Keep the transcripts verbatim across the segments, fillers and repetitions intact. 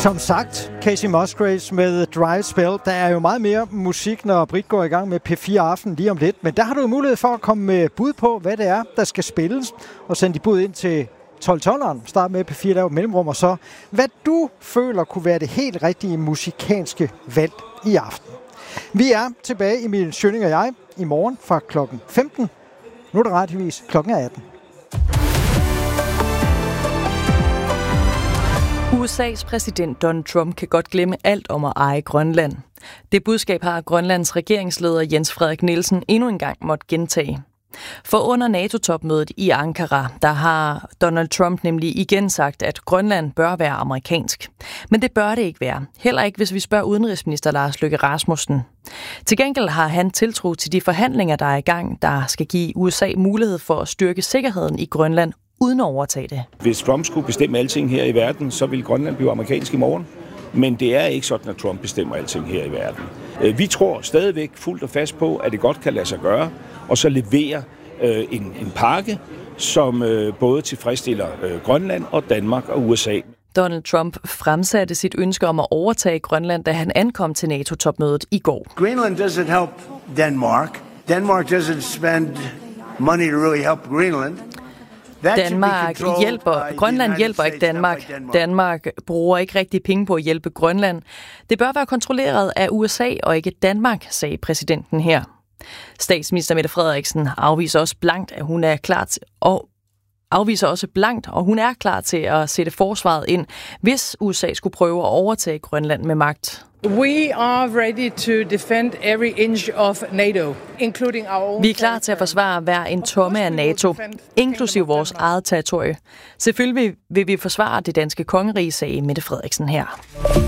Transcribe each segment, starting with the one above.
Som sagt, Kacey Musgraves med Dry Spell. Der er jo meget mere musik, når Britt går i gang med P fire Aften lige om lidt. Men der har du jo mulighed for at komme med bud på, hvad det er, der skal spilles. Og sende de bud ind til tolv tolveren. Start med P fire, der er mellemrum. Og så, hvad du føler kunne være det helt rigtige musikalske valg i aften. Vi er tilbage, Emil Schønning og jeg, i morgen fra klokken femten. Nu er det radiovis klokken atten. U S A's præsident Donald Trump kan godt glemme alt om at eje Grønland. Det budskab har Grønlands regeringsleder Jens Frederik Nielsen endnu en gang måtte gentage. For under NATO-topmødet i Ankara, der har Donald Trump nemlig igen sagt, at Grønland bør være amerikansk. Men det bør det ikke være. Heller ikke, hvis vi spørger udenrigsminister Lars Løkke Rasmussen. Til gengæld har han tiltro til de forhandlinger, der er i gang, der skal give U S A mulighed for at styrke sikkerheden i Grønland uden at overtage det. Hvis Trump skulle bestemme alting her i verden, så vil Grønland blive amerikansk i morgen. Men det er ikke sådan, at Trump bestemmer alting her i verden. Vi tror stadigvæk fuldt og fast på, at det godt kan lade sig gøre, og så levere øh, en, en pakke, som øh, både tilfredsstiller øh, Grønland og Danmark og U S A. Donald Trump fremsatte sit ønske om at overtage Grønland, da han ankom til NATO-topmødet i går. Greenland doesn't help Denmark. Denmark doesn't spend money to really help Greenland. Danmark hjælper, Grønland hjælper ikke Danmark. Danmark bruger ikke rigtig penge på at hjælpe Grønland. Det bør være kontrolleret af U S A og ikke Danmark, sagde præsidenten her. Statsminister Mette Frederiksen afviser også blankt, at hun er klar til, og afviser også blankt, og hun er klar til at sætte forsvaret ind, hvis U S A skulle prøve at overtage Grønland med magt. We are ready to defend every inch of NATO, including our own. Vi er klar til at forsvare hver en tomme af NATO, inklusiv vores eget territorie. Selvfølgelig vil vi forsvare det danske kongerige, sagde Mette Frederiksen her.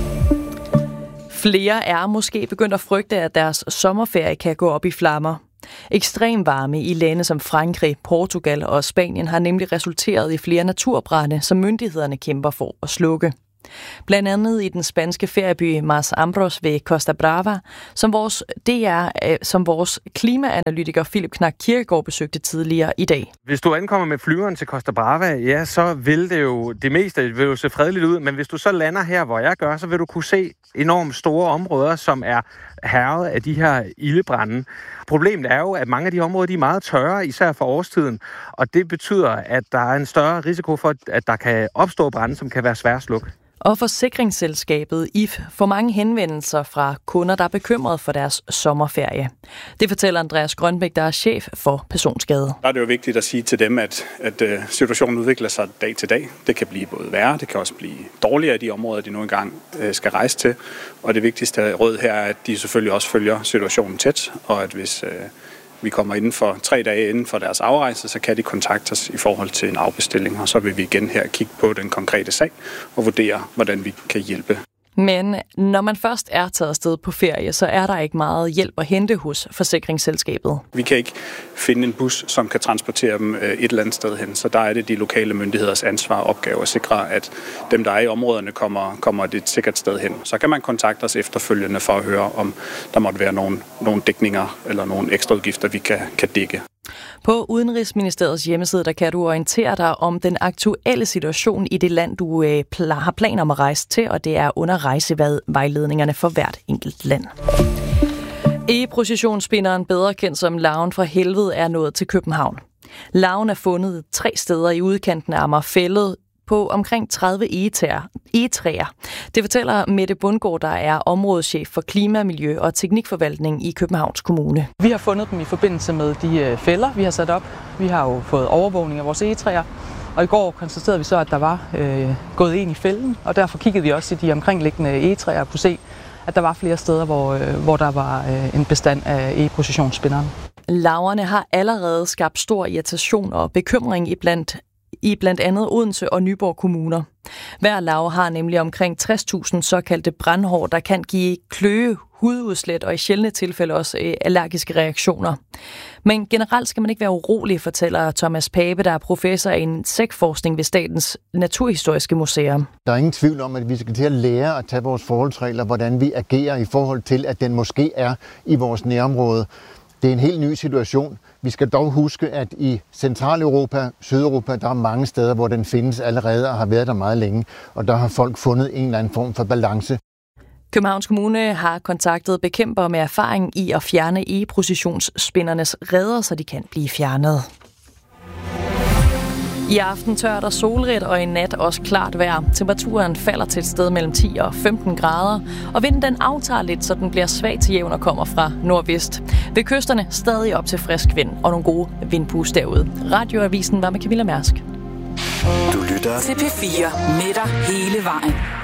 Flere er måske begyndt at frygte, at deres sommerferie kan gå op i flammer. Ekstrem varme i lande som Frankrig, Portugal og Spanien har nemlig resulteret i flere naturbrande, som myndighederne kæmper for at slukke. Blandt andet i den spanske ferieby Mas Ambros ved Costa Brava, som vores, det er, som vores klimaanalytiker Philip Knack Kirkegaard besøgte tidligere i dag. Hvis du ankommer med flyveren til Costa Brava, ja, så vil det jo det meste vil jo se fredeligt ud, men hvis du så lander her, hvor jeg gør, så vil du kunne se enormt store områder, som er hærget af de her ildebrande. Problemet er jo, at mange af de områder de er meget tørre, især for årstiden, og det betyder, at der er en større risiko for, at der kan opstå brande, som kan være svære at slukke. Og forsikringsselskabet I F får mange henvendelser fra kunder, der er bekymrede for deres sommerferie. Det fortæller Andreas Grønbæk, der er chef for personskade. Der er det jo vigtigt at sige til dem, at, at situationen udvikler sig dag til dag. Det kan blive både værre, det kan også blive dårligere i de områder, de nu engang skal rejse til. Og det vigtigste råd her er, at de selvfølgelig også følger situationen tæt, og at hvis vi kommer inden for tre dage inden for deres afrejse, så kan de kontakte os i forhold til en afbestilling, og så vil vi igen her kigge på den konkrete sag og vurdere, hvordan vi kan hjælpe. Men når man først er taget afsted på ferie, så er der ikke meget hjælp at hente hos forsikringsselskabet. Vi kan ikke finde en bus, som kan transportere dem et eller andet sted hen, så der er det de lokale myndigheders ansvar og opgave at sikre, at dem, der er i områderne, kommer, kommer et sikkert sted hen. Så kan man kontakte os efterfølgende for at høre, om der måtte være nogle, nogle dækninger eller nogle ekstra udgifter, vi kan, kan dække. På Udenrigsministeriets hjemmeside, der kan du orientere dig om den aktuelle situation i det land, du øh, pl- har planer om at rejse til, og det er under rejsevejledningerne for hvert enkelt land. E-processionsspinderen, bedre kendt som Larven fra Helvede, er nået til København. Larven er fundet tre steder i udkanten af Amagerfælled på omkring tredive egetræer. Det fortæller Mette Bundgaard, der er områdeschef for klima, miljø og teknikforvaltning i Københavns Kommune. Vi har fundet dem i forbindelse med de fælder, vi har sat op. Vi har jo fået overvågning af vores egetræer, og i går konstaterede vi så, at der var øh, gået ind i fælden, og derfor kiggede vi også i de omkringliggende egetræer og kunne se, at der var flere steder, hvor, øh, hvor der var øh, en bestand af e-processionsspinderen. Larverne har allerede skabt stor irritation og bekymring i blandt i blandt andet Odense og Nyborg kommuner. Hver larve har nemlig omkring tres tusind såkaldte brandhår, der kan give kløe, hududslæt og i sjældne tilfælde også øh, allergiske reaktioner. Men generelt skal man ikke være urolig, fortæller Thomas Pape, der er professor i insektforskning ved Statens Naturhistoriske Museum. Der er ingen tvivl om, at vi skal til at lære at tage vores forholdsregler, hvordan vi agerer i forhold til, at den måske er i vores nærområde. Det er en helt ny situation. Vi skal dog huske, at i Centraleuropa, Sydeuropa, der er mange steder, hvor den findes allerede og har været der meget længe, og der har folk fundet en eller anden form for balance. Københavns Kommune har kontaktet bekæmpere med erfaring i at fjerne e-processionsspindernes reder, så de kan blive fjernet. I aften tørt og solrigt, og i nat også klart vejr. Temperaturen falder til et sted mellem ti og femten grader, og vinden den aftager lidt, så den bliver svag til jævn og kommer fra nordvest. Ved kysterne stadig op til frisk vind og nogle gode vindpust derude. Radioavisen var med Camilla Mærsk. Du lytter til P fire med dig hele vejen.